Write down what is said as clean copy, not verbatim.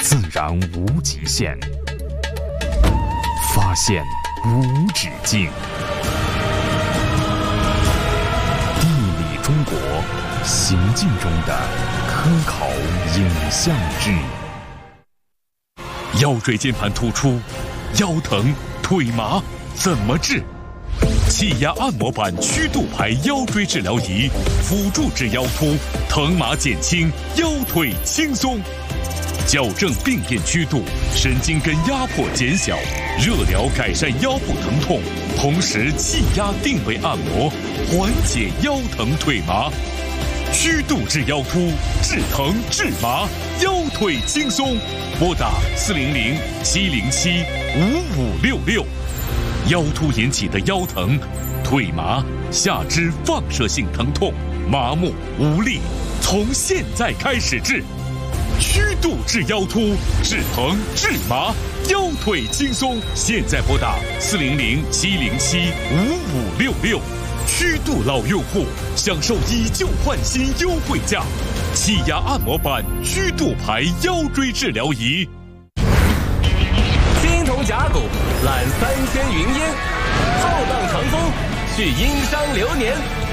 自然无极限，发现无止境。地理中国，行进中的科考影像志。腰椎间盘突出，腰疼腿麻怎么治？气压按摩板曲度排腰椎治疗仪，辅助治腰突，疼麻减轻，腰腿轻松。矫正病变曲度，神经根压迫减小，热疗改善腰部疼痛，同时气压定位按摩，缓解腰疼腿麻。曲度治腰突，治疼治麻，腰腿轻松。拨打400-707-5566。腰突引起的腰疼、腿麻、下肢放射性疼痛、麻木无力，从现在开始治。曲度治腰突，治疼治麻，腰腿轻松。现在拨打400-707-5566。曲度老用户享受以旧换新优惠价，气压按摩板曲度排腰椎治疗仪。 青铜甲骨揽3000云烟，浩荡长风续殷商流年。